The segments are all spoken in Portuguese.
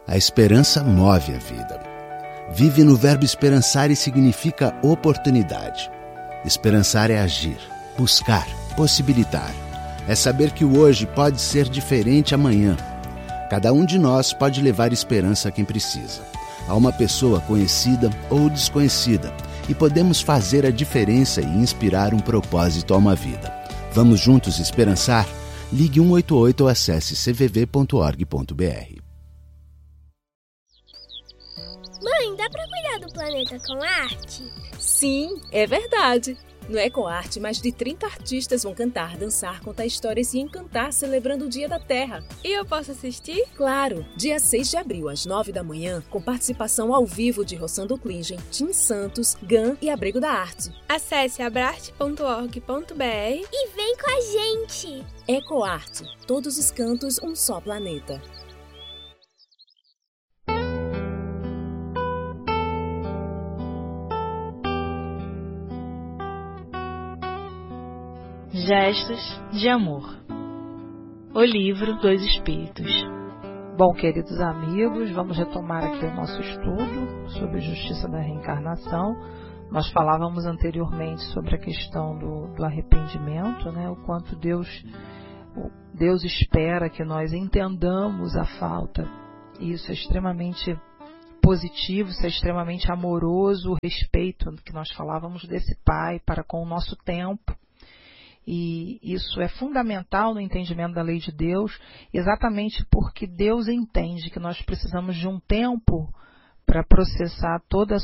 A esperança move a vida. Vive no verbo esperançar e significa oportunidade. Esperançar é agir, buscar, possibilitar. É saber que o hoje pode ser diferente amanhã. Cada um de nós pode levar esperança a quem precisa, a uma pessoa conhecida ou desconhecida, e podemos fazer a diferença e inspirar um propósito a uma vida. Vamos juntos esperançar? Ligue 188 ou acesse cvv.org.br. Mãe, dá pra cuidar do planeta com arte? Sim, é verdade. No EcoArte, mais de 30 artistas vão cantar, dançar, contar histórias e encantar celebrando o Dia da Terra. E eu posso assistir? Claro! Dia 6 de abril, às 9 da manhã, com participação ao vivo de Rossando Klingen, Tim Santos, GAN e Abrigo da Arte. Acesse abrarte.org.br e vem com a gente! EcoArte. Todos os cantos, um só planeta. Gestos de Amor. O livro dos Espíritos. Bom, queridos amigos, vamos retomar aqui o nosso estudo sobre justiça da reencarnação. Nós falávamos anteriormente sobre a questão do arrependimento, né? O quanto Deus espera que nós entendamos a falta. Isso é extremamente positivo, isso é extremamente amoroso, o respeito que nós falávamos desse Pai para com o nosso tempo. E isso é fundamental no entendimento da lei de Deus, exatamente porque Deus entende que nós precisamos de um tempo para processar todas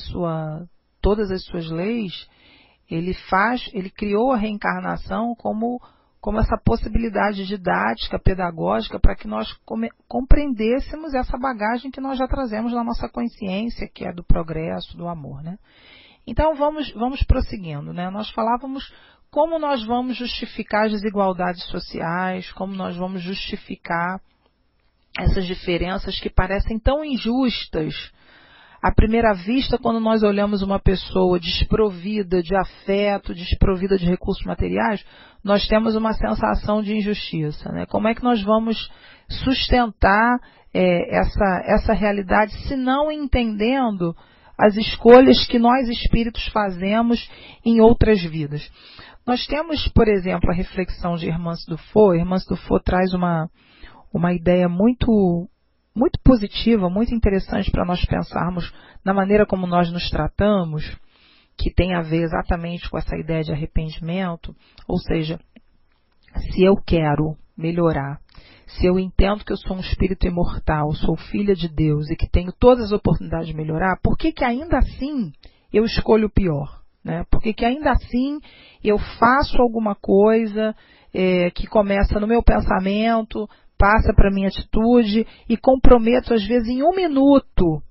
as suas leis. Ele criou a reencarnação como essa possibilidade didática, pedagógica, para que nós compreendêssemos essa bagagem que nós já trazemos na nossa consciência, que é do progresso, do amor, né? Então vamos prosseguindo, né? Nós falávamos como nós vamos justificar as desigualdades sociais, como nós vamos justificar essas diferenças que parecem tão injustas. À primeira vista, quando nós olhamos uma pessoa desprovida de afeto, desprovida de recursos materiais, nós temos uma sensação de injustiça, né? Como é que nós vamos sustentar essa realidade, se não entendendo as escolhas que nós espíritos fazemos em outras vidas? Nós temos, por exemplo, a reflexão de Hermance Dufour. Hermance Dufour traz uma ideia muito positiva, muito interessante para nós pensarmos na maneira como nós nos tratamos, que tem a ver exatamente com essa ideia de arrependimento. Ou seja, se eu quero melhorar, se eu entendo que eu sou um espírito imortal, sou filha de Deus e que tenho todas as oportunidades de melhorar, por que ainda assim eu escolho o pior? Né? Porque que ainda assim eu faço alguma coisa que começa no meu pensamento, passa para a minha atitude e comprometo às vezes em um minuto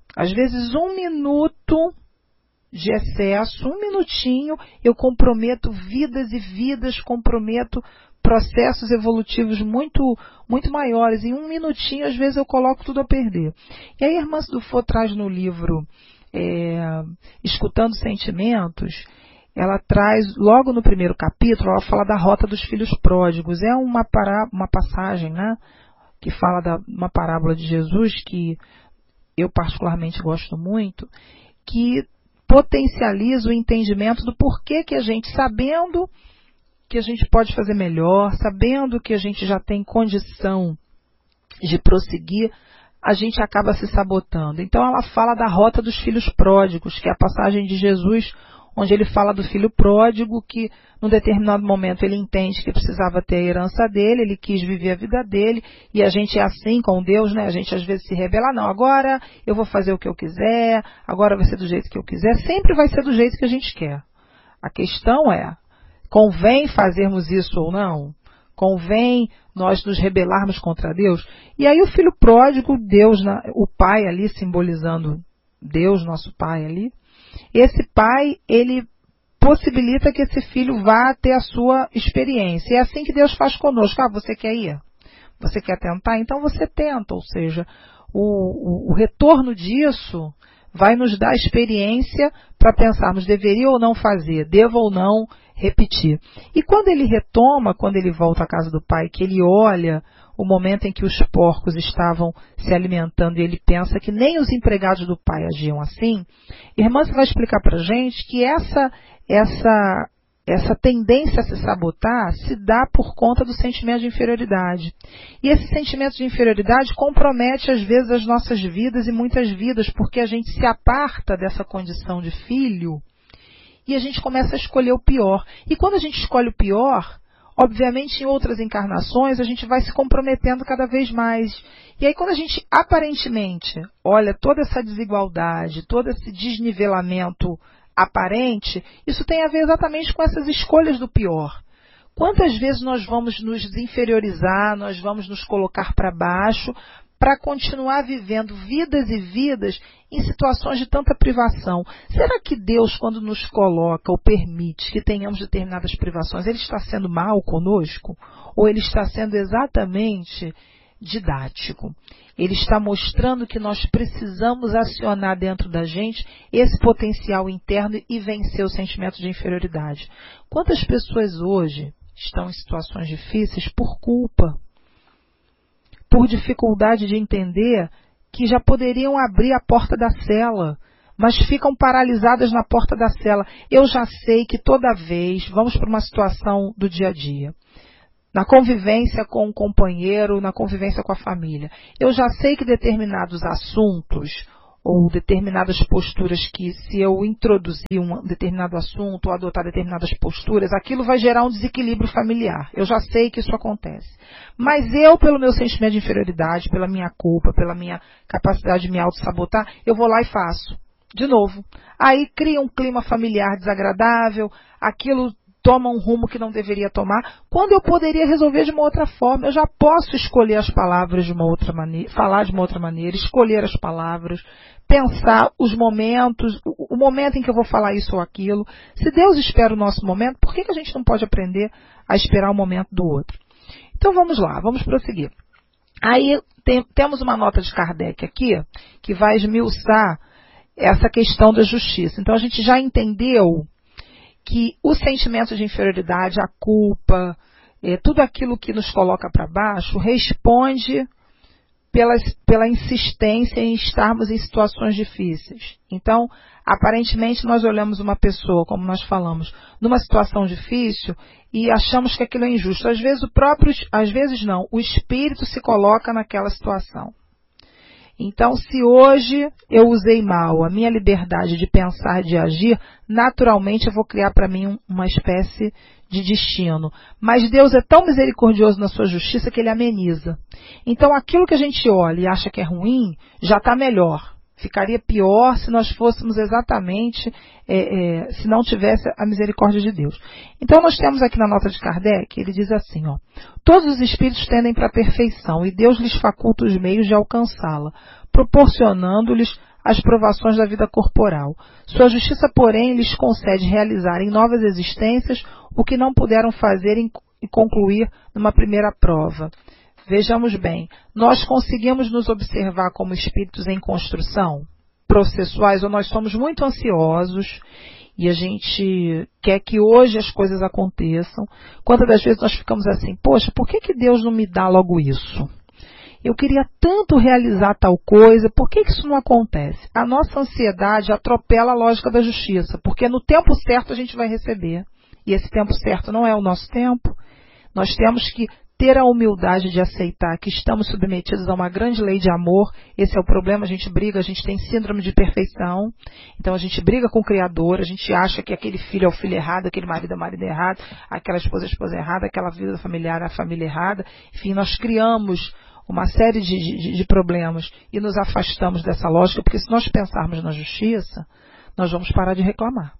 de excesso, um minutinho, eu comprometo vidas e vidas, comprometo processos evolutivos muito, muito maiores. Em um minutinho, às vezes, eu coloco tudo a perder. E aí, Hermance Dufour traz no livro Escutando Sentimentos, ela traz, logo no primeiro capítulo, ela fala da rota dos filhos pródigos. É uma passagem, né, que fala de uma parábola de Jesus, que eu particularmente gosto muito, que potencializa o entendimento do porquê que a gente, sabendo que a gente pode fazer melhor, sabendo que a gente já tem condição de prosseguir, a gente acaba se sabotando. Então ela fala da rota dos filhos pródigos, que é a passagem de Jesus, onde ele fala do filho pródigo que, num determinado momento, ele entende que precisava ter a herança dele, ele quis viver a vida dele, e a gente é assim com Deus, né? A gente às vezes se rebela, não, agora eu vou fazer o que eu quiser, agora vai ser do jeito que eu quiser, sempre vai ser do jeito que a gente quer. A questão é, convém fazermos isso ou não? Convém nós nos rebelarmos contra Deus? E aí o filho pródigo, Deus, o pai ali, simbolizando Deus, nosso pai ali, esse pai, ele possibilita que esse filho vá ter a sua experiência. É assim que Deus faz conosco. Você quer ir? Você quer tentar? Então você tenta. Ou seja, o retorno disso vai nos dar experiência para pensarmos, deveria ou não fazer, devo ou não repetir. E quando ele retoma, quando ele volta à casa do pai, que ele olha o momento em que os porcos estavam se alimentando e ele pensa que nem os empregados do pai agiam assim, irmã, você vai explicar para a gente que essa tendência a se sabotar se dá por conta do sentimento de inferioridade. E esse sentimento de inferioridade compromete, às vezes, as nossas vidas e muitas vidas, porque a gente se aparta dessa condição de filho e a gente começa a escolher o pior. E quando a gente escolhe o pior, obviamente, em outras encarnações, a gente vai se comprometendo cada vez mais. E aí, quando a gente, aparentemente, olha toda essa desigualdade, todo esse desnivelamento aparente, isso tem a ver exatamente com essas escolhas do pior. Quantas vezes nós vamos nos inferiorizar, nós vamos nos colocar para baixo, para continuar vivendo vidas e vidas em situações de tanta privação? Será que Deus, quando nos coloca ou permite que tenhamos determinadas privações, Ele está sendo mal conosco? Ou Ele está sendo exatamente didático? Ele está mostrando que nós precisamos acionar dentro da gente esse potencial interno e vencer o sentimento de inferioridade. Quantas pessoas hoje estão em situações difíceis por culpa, por dificuldade de entender que já poderiam abrir a porta da cela, mas ficam paralisadas na porta da cela? Eu já sei que toda vez, vamos para uma situação do dia a dia, na convivência com o companheiro, na convivência com a família, eu já sei que determinados assuntos ou determinadas posturas que, se eu introduzir um determinado assunto ou adotar determinadas posturas, aquilo vai gerar um desequilíbrio familiar. Eu já sei que isso acontece. Mas eu, pelo meu sentimento de inferioridade, pela minha culpa, pela minha capacidade de me auto-sabotar, eu vou lá e faço. De novo. Aí cria um clima familiar desagradável, aquilo toma um rumo que não deveria tomar, quando eu poderia resolver de uma outra forma. Eu já posso escolher as palavras de uma outra maneira, falar de uma outra maneira, escolher as palavras, pensar os momentos, o momento em que eu vou falar isso ou aquilo. Se Deus espera o nosso momento, por que a gente não pode aprender a esperar o momento do outro? Então vamos lá, vamos prosseguir. Aí temos uma nota de Kardec aqui, que vai esmiuçar essa questão da justiça. Então a gente já entendeu que o sentimento de inferioridade, a culpa, tudo aquilo que nos coloca para baixo, responde pela insistência em estarmos em situações difíceis. Então, aparentemente, nós olhamos uma pessoa, como nós falamos, numa situação difícil e achamos que aquilo é injusto. Às vezes não, o espírito se coloca naquela situação. Então, se hoje eu usei mal a minha liberdade de pensar, de agir, naturalmente eu vou criar para mim uma espécie de destino. Mas Deus é tão misericordioso na sua justiça que Ele ameniza. Então, aquilo que a gente olha e acha que é ruim, já está melhor. Ficaria pior se nós fôssemos exatamente, se não tivesse a misericórdia de Deus. Então, nós temos aqui na nota de Kardec, ele diz assim, todos os espíritos tendem para a perfeição e Deus lhes faculta os meios de alcançá-la, proporcionando-lhes as provações da vida corporal. Sua justiça, porém, lhes concede realizar em novas existências o que não puderam fazer e concluir numa primeira prova. Vejamos bem, nós conseguimos nos observar como espíritos em construção, processuais, ou nós somos muito ansiosos e a gente quer que hoje as coisas aconteçam. Quantas das vezes nós ficamos assim, poxa, por que Deus não me dá logo isso? Eu queria tanto realizar tal coisa, por que isso não acontece? A nossa ansiedade atropela a lógica da justiça, porque no tempo certo a gente vai receber. E esse tempo certo não é o nosso tempo. Nós temos que ter a humildade de aceitar que estamos submetidos a uma grande lei de amor. Esse é o problema, a gente briga, a gente tem síndrome de perfeição. Então a gente briga com o Criador, a gente acha que aquele filho é o filho errado, aquele marido é o marido errado, aquela esposa é a esposa errada, aquela vida familiar é a família errada. Enfim, nós criamos uma série de problemas e nos afastamos dessa lógica, porque se nós pensarmos na justiça, nós vamos parar de reclamar.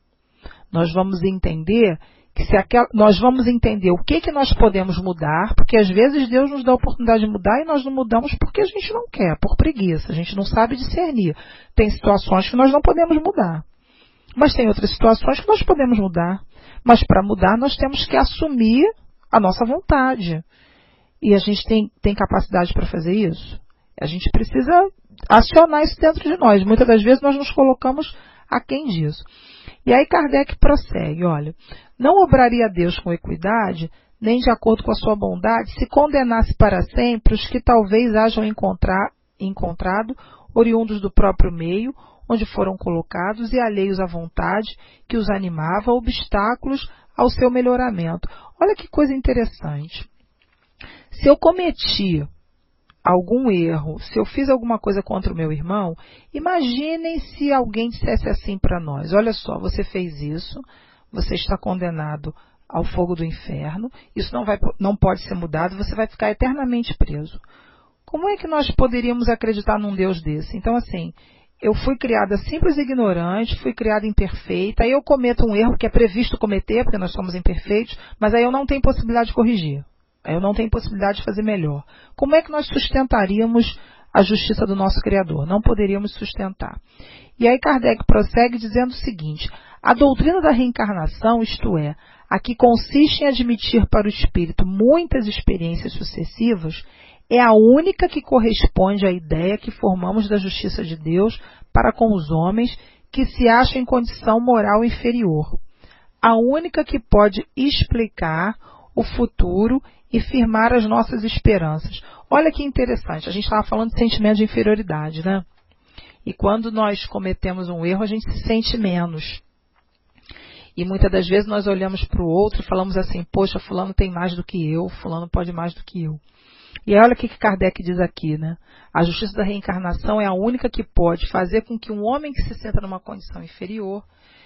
Nós vamos entender nós vamos entender o que nós podemos mudar, porque às vezes Deus nos dá a oportunidade de mudar e nós não mudamos porque a gente não quer, por preguiça, a gente não sabe discernir. Tem situações que nós não podemos mudar, mas tem outras situações que nós podemos mudar. Mas para mudar nós temos que assumir a nossa vontade. E a gente tem capacidade para fazer isso? A gente precisa acionar isso dentro de nós. Muitas das vezes nós nos colocamos aquém disso. E aí Kardec prossegue, olha, não obraria Deus com equidade, nem de acordo com a sua bondade, se condenasse para sempre os que talvez hajam encontrado, oriundos do próprio meio, onde foram colocados e alheios à vontade que os animava, obstáculos ao seu melhoramento. Olha que coisa interessante. Se eu cometi algum erro, se eu fiz alguma coisa contra o meu irmão, imaginem se alguém dissesse assim para nós: olha só, você fez isso, você está condenado ao fogo do inferno, isso não pode ser mudado, você vai ficar eternamente preso. Como é que nós poderíamos acreditar num Deus desse? Então, assim, eu fui criada simples e ignorante, fui criada imperfeita, aí eu cometo um erro que é previsto cometer, porque nós somos imperfeitos, mas aí eu não tenho possibilidade de corrigir. Aí eu não tenho possibilidade de fazer melhor. Como é que nós sustentaríamos a justiça do nosso Criador? Não poderíamos sustentar. E aí Kardec prossegue dizendo o seguinte: a doutrina da reencarnação, isto é, a que consiste em admitir para o espírito muitas experiências sucessivas, é a única que corresponde à ideia que formamos da justiça de Deus para com os homens que se acham em condição moral inferior. A única que pode explicar o futuro e firmar as nossas esperanças. Olha que interessante, a gente estava falando de sentimento de inferioridade, né? E quando nós cometemos um erro, a gente se sente menos. E muitas das vezes nós olhamos para o outro e falamos assim: poxa, fulano tem mais do que eu, fulano pode mais do que eu. E olha o que Kardec diz aqui, né? A justiça da reencarnação é a única que pode fazer com que um homem que se senta numa condição inferior